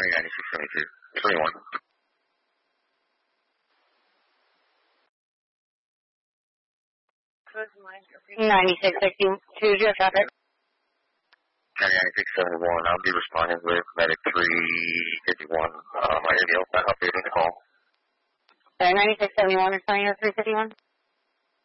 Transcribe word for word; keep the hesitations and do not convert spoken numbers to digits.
ninety-six seventy-two. twenty-one. ninety-six sixty-two, zero traffic. ninety-six seventy-one, I'll be responding with medic three fifty-one. Uh, my radio, I'll be the call. Sorry, ninety-six seventy-one, responding with three fifty-one.